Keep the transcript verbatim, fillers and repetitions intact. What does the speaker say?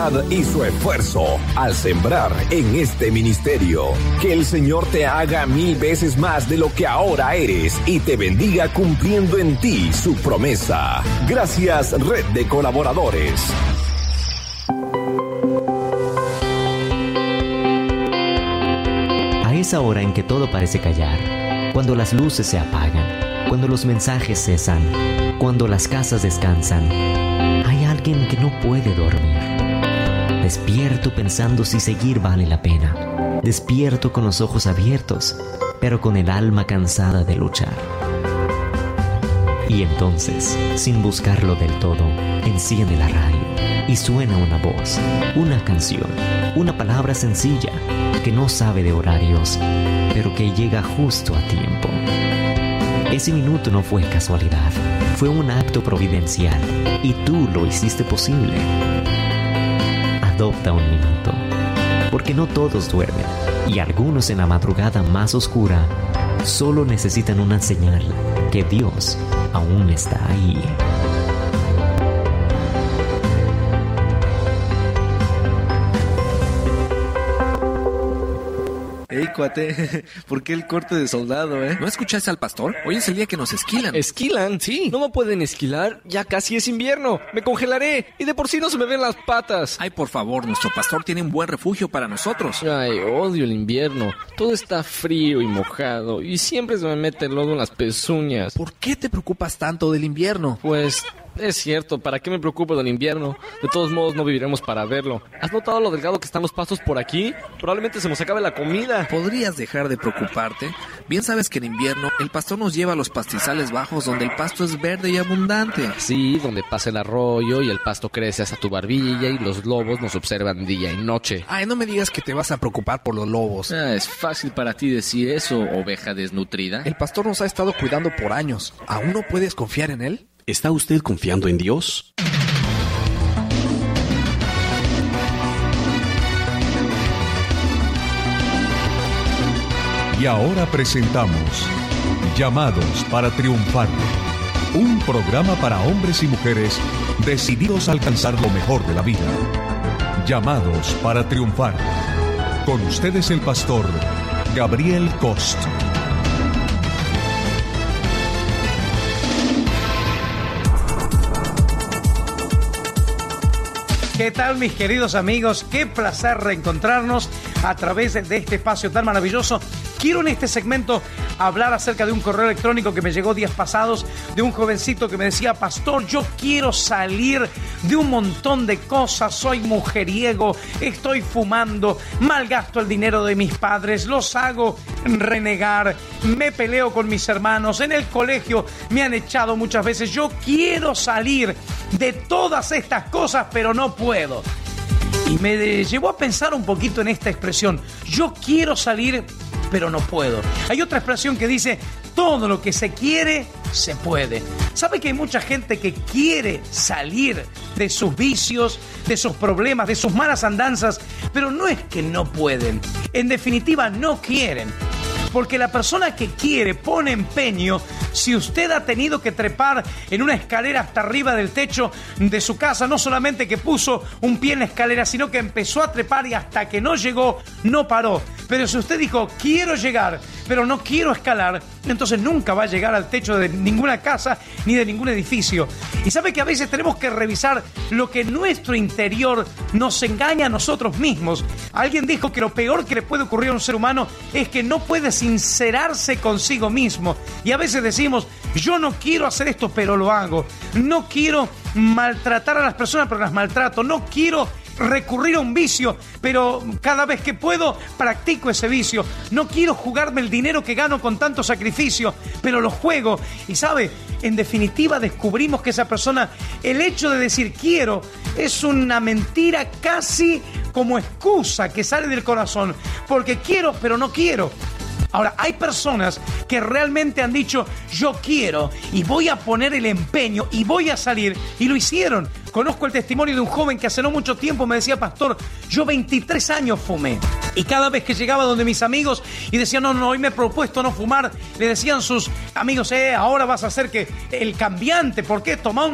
dignidad y su esfuerzo al sembrar en este ministerio. Que el Señor te haga mil veces más de lo que ahora eres y te bendiga cumpliendo en ti su promesa. Gracias, Red de Colaboradores. A esa hora en que todo parece callar, cuando las luces se apagan, cuando los mensajes cesan, cuando las casas descansan, hay alguien que no puede dormir. Despierto pensando si seguir vale la pena. Despierto con los ojos abiertos, pero con el alma cansada de luchar. Y entonces, sin buscarlo del todo, enciende la radio y suena una voz, una canción, una palabra sencilla que no sabe de horarios, pero que llega justo a tiempo. Ese minuto no fue casualidad, fue un acto providencial y tú lo hiciste posible. Adopta un minuto, porque no todos duermen y algunos en la madrugada más oscura solo necesitan una señal que Dios aún está ahí. Ey, cuate, ¿por qué el corte de soldado, eh? ¿No escuchaste al pastor? Hoy es el día que nos esquilan. ¿Esquilan? Sí. No me pueden esquilar, ya casi es invierno. Me congelaré y de por sí no se me ven las patas. Ay, por favor, nuestro pastor tiene un buen refugio para nosotros. Ay, odio el invierno. Todo está frío y mojado y siempre se me mete el lodo en las pezuñas. ¿Por qué te preocupas tanto del invierno? Pues... es cierto, ¿para qué me preocupo del invierno? De todos modos no viviremos para verlo. ¿Has notado lo delgado que están los pastos por aquí? Probablemente se nos acabe la comida. ¿Podrías dejar de preocuparte? Bien sabes que en invierno el pastor nos lleva a los pastizales bajos donde el pasto es verde y abundante. Sí, donde pasa el arroyo y el pasto crece hasta tu barbilla y los lobos nos observan día y noche. Ay, no me digas que te vas a preocupar por los lobos. Ah, es fácil para ti decir eso, oveja desnutrida. El pastor nos ha estado cuidando por años. ¿Aún no puedes confiar en él? ¿Está usted confiando en Dios? Y ahora presentamos Llamados para Triunfar, un programa para hombres y mujeres decididos a alcanzar lo mejor de la vida. Llamados para Triunfar. Con ustedes el pastor Gabriel Cost. ¿Qué tal, mis queridos amigos? Qué placer reencontrarnos a través de este espacio tan maravilloso. Quiero en este segmento hablar acerca de un correo electrónico que me llegó días pasados de un jovencito que me decía: pastor, yo quiero salir de un montón de cosas, soy mujeriego, estoy fumando, malgasto el dinero de mis padres, los hago renegar, me peleo con mis hermanos, en el colegio me han echado muchas veces, yo quiero salir de todas estas cosas, pero no puedo. Y me llevó a pensar un poquito en esta expresión: yo quiero salir, pero no puedo. Hay otra expresión que dice: todo lo que se quiere, se puede. ¿Sabe que hay mucha gente que quiere salir de sus vicios, de sus problemas, de sus malas andanzas, pero no es que no pueden? En definitiva, no quieren. Porque la persona que quiere pone empeño. Si usted ha tenido que trepar en una escalera hasta arriba del techo de su casa, no solamente que puso un pie en la escalera, sino que empezó a trepar y hasta que no llegó, no paró. Pero si usted dijo: quiero llegar, pero no quiero escalar, entonces nunca va a llegar al techo de ninguna casa ni de ningún edificio. Y sabe que a veces tenemos que revisar lo que en nuestro interior nos engaña a nosotros mismos. Alguien dijo que lo peor que le puede ocurrir a un ser humano es que no puede sincerarse consigo mismo. Y a veces decimos: yo no quiero hacer esto, pero lo hago. No quiero maltratar a las personas, pero las maltrato. No quiero recurrir a un vicio, pero cada vez que puedo practico ese vicio. No quiero jugarme el dinero que gano con tanto sacrificio, pero lo juego. Y sabe, en definitiva descubrimos que esa persona, el hecho de decir quiero, es una mentira casi como excusa que sale del corazón, porque quiero, pero no quiero. Ahora, hay personas que realmente han dicho: yo quiero y voy a poner el empeño y voy a salir, y lo hicieron. Conozco el testimonio de un joven que hace no mucho tiempo me decía: pastor, yo veintitrés años fumé. Y cada vez que llegaba donde mis amigos y decía: no, no, hoy me he propuesto no fumar, le decían sus amigos: eh, ahora vas a hacer que el cambiante, ¿por qué? Toma un